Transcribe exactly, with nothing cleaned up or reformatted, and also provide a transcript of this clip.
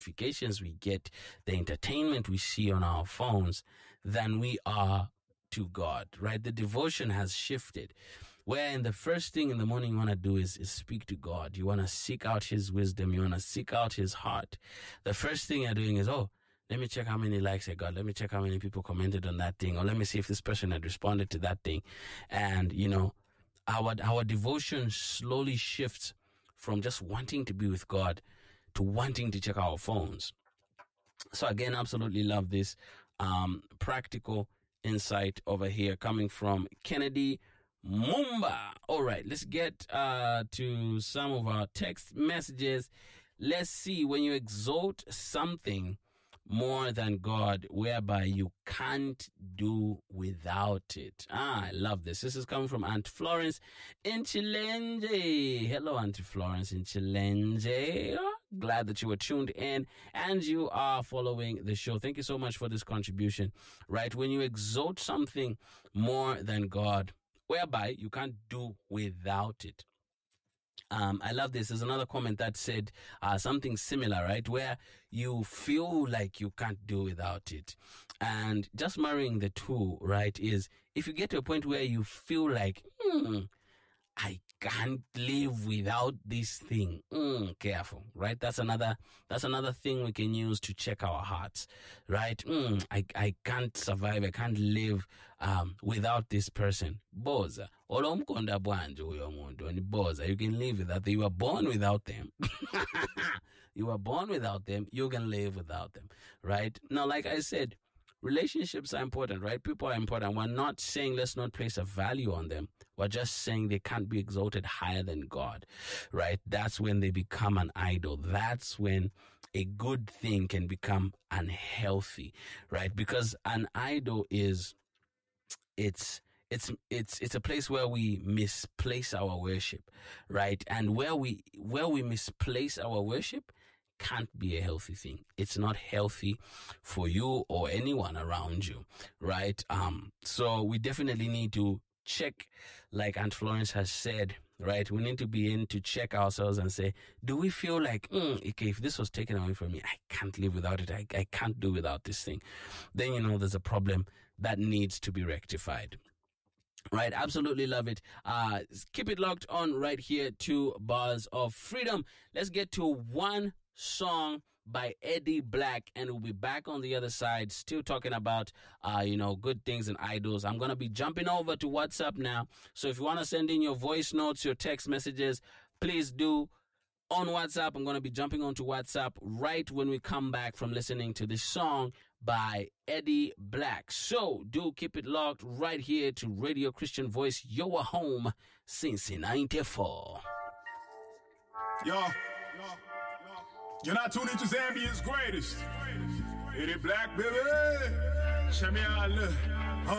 notifications we get, the entertainment we see on our phones, than we are to God, right? The devotion has shifted. Where in the first thing in the morning you want to do is, is speak to God. You want to seek out his wisdom. You want to seek out his heart. The first thing you're doing is, oh, let me check how many likes I got. Let me check how many people commented on that thing. Or let me see if this person had responded to that thing. And, you know, our, our devotion slowly shifts from just wanting to be with God to wanting to check our phones. So again, absolutely love this, um, practical insight over here coming from Kennedy Mumba. All right, let's get uh, to some of our text messages. Let's see, when you exalt something more than God, whereby you can't do without it. Ah, I love this. This is coming from Aunt Florence in Chilenge. Hello, Aunt Florence in Chilenge. Glad that you were tuned in and you are following the show. Thank you so much for this contribution. Right, when you exalt something more than God, whereby you can't do without it. Um, I love this. There's another comment that said uh, something similar, right? Where you feel like you can't do without it. And just marrying the two, right, is if you get to a point where you feel like, hmm, I can't live without this thing. Mm, careful, right? That's another, that's another thing we can use to check our hearts, right? Mm, I, I can't survive. I can't live, um, without this person. Boza. Olomkonda bwanje uyo muntu ni boza. You can live without them. You were born without them. You were born without them. You can live without them, right? Now, like I said, relationships are important, right? People are important. We're not saying let's not place a value on them. We're just saying they can't be exalted higher than God, right? That's when they become an idol. That's when a good thing can become unhealthy, right? Because an idol is, it's, It's, it's, it's a place where we misplace our worship, right? And where we, where we misplace our worship can't be a healthy thing. It's not healthy for you or anyone around you, right? Um, so we definitely need to check, like Aunt Florence has said, right? We need to be in to check ourselves and say, do we feel like, mm, okay, if this was taken away from me, I can't live without it. I, I can't do without this thing. Then, you know, there's a problem that needs to be rectified. Right, absolutely love it. Uh, keep it locked on right here to Bars of Freedom. Let's get to one song by Eddie Black, and we'll be back on the other side, still talking about, uh, you know, good things and idols. I'm going to be jumping over to WhatsApp now. So if you want to send in your voice notes, your text messages, please do on WhatsApp. I'm going to be jumping onto WhatsApp right when we come back from listening to this song by Eddie Black. So do keep it locked right here to Radio Christian Voice, your home since ninety-four. Yo, you're not tuning to Zambia's greatest. Eddie Black, baby. Check me out, look.